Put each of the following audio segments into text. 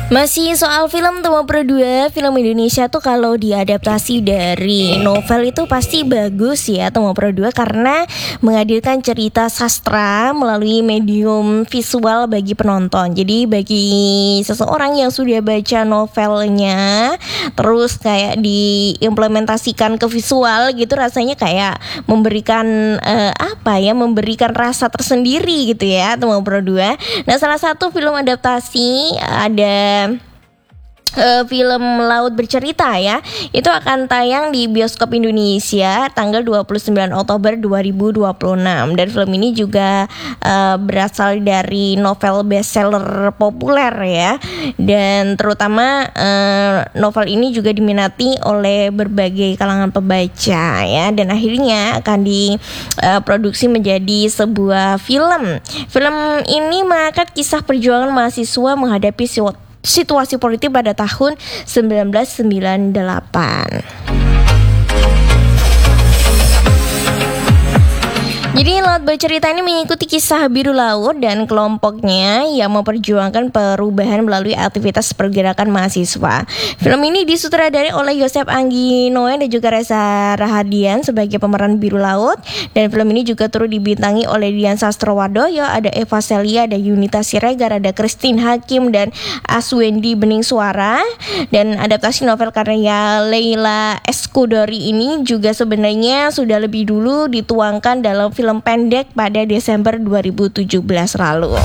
Masih soal film Tuma Pro 2, film Indonesia tuh kalau diadaptasi dari novel itu pasti bagus ya Tuma Pro 2 karena menghadirkan cerita sastra melalui medium visual bagi penonton. Jadi bagi seseorang yang sudah baca novelnya terus kayak diimplementasikan ke visual gitu, rasanya kayak memberikan memberikan rasa tersendiri gitu ya Tuma Pro 2. Nah, salah satu film adaptasi ada film Laut Bercerita ya. Itu akan tayang di bioskop Indonesia tanggal 29 Oktober 2026. Dan film ini juga berasal dari novel bestseller populer ya. Dan terutama novel ini juga diminati oleh berbagai kalangan pembaca ya. Dan akhirnya akan diproduksi menjadi sebuah film. Film ini mengangkat kisah perjuangan mahasiswa menghadapi situasi politik pada tahun 1998. Jadi Laut Bercerita ini mengikuti kisah Biru Laut dan kelompoknya yang memperjuangkan perubahan melalui aktivitas pergerakan mahasiswa. Film ini disutradarai oleh Yosef Anggi Noe dan juga Reza Rahadian sebagai pemeran Biru Laut. Dan film ini juga turut dibintangi oleh Dian Sastrowardoyo, ada Eva Celia, ada Yunita Siregar, ada Christine Hakim dan Aswendi Bening Suara. Dan adaptasi novel karya Leila Eskudori ini juga sebenarnya sudah lebih dulu dituangkan dalam film pendek pada Desember 2017 lalu.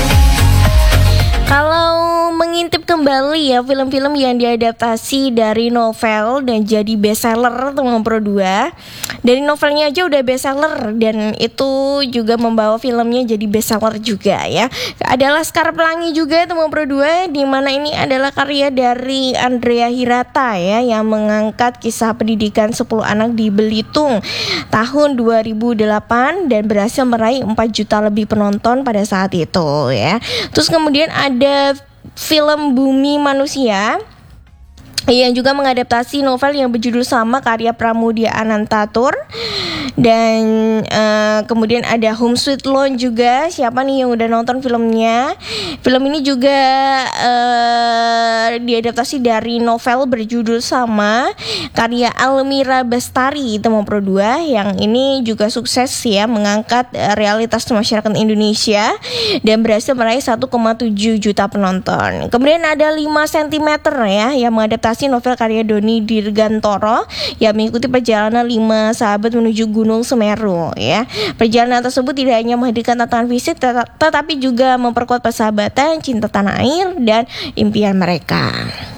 Kalau mengintip kembali ya film-film yang diadaptasi dari novel dan jadi bestseller Tuma Pro 2, dari novelnya aja udah bestseller dan itu juga membawa filmnya jadi bestseller juga ya. Ada Laskar Pelangi juga Tuma Pro 2, di mana ini adalah karya dari Andrea Hirata ya, yang mengangkat kisah pendidikan 10 anak di Belitung tahun 2008 dan berhasil meraih 4 juta lebih penonton pada saat itu ya. Terus kemudian ada film Bumi Manusia yang juga mengadaptasi novel yang berjudul sama karya Pramudia Anantatur. Dan kemudian ada Home Sweet Loan juga. Siapa nih yang udah nonton filmnya? Film ini juga diadaptasi dari novel berjudul sama karya Almira Bestari Tuma Pro 2, yang ini juga sukses ya mengangkat realitas masyarakat Indonesia dan berhasil meraih 1,7 juta penonton. Kemudian ada 5 cm ya, yang mengadaptasi novel karya Doni Dirgantoro yang mengikuti perjalanan 5 sahabat menuju Gunung Semeru ya. Perjalanan tersebut tidak hanya menghadirkan tantangan fisik tetapi juga memperkuat persahabatan, cinta tanah air dan impian mereka.